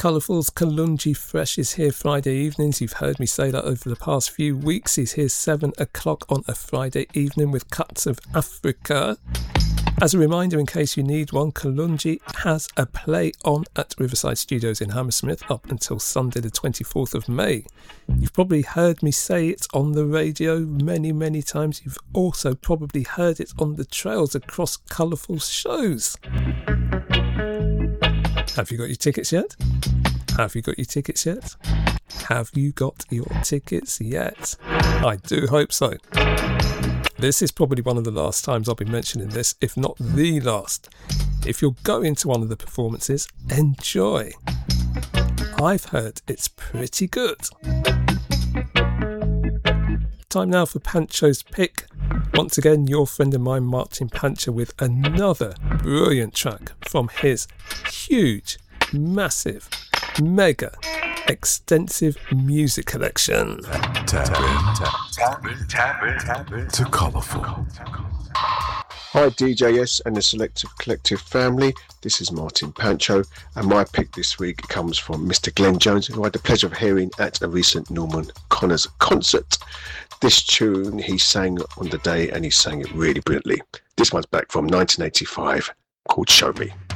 Colourful's Kalungi Fresh is here Friday evenings. You've heard me say that over the past few weeks. He's here 7 o'clock on a Friday evening with Cuts of Africa. As a reminder, in case you need one, Kalungi has a play on at Riverside Studios in Hammersmith up until Sunday the 24th of May. You've probably heard me say it on the radio many times. You've also probably heard it on the trails across Colourful shows. Have you got your tickets yet? Have you got your tickets yet? Have you got your tickets yet? I do hope so. This is probably one of the last times I'll be mentioning this, if not the last. If you're going to one of the performances, enjoy. I've heard it's pretty good. Time now for Pancho's Pick. Once again, your friend of mine, Martin Pancho, with another brilliant track from his huge, massive, mega, extensive music collection. Tap in to Colourful. Hi DJS and the Selective Collective family, this is Martin Pancho, and my pick this week comes from Mr. Glenn Jones, who I had the pleasure of hearing at a recent Norman Connors concert. This tune he sang on the day, and he sang it really brilliantly. This one's back from 1985, called Show Me.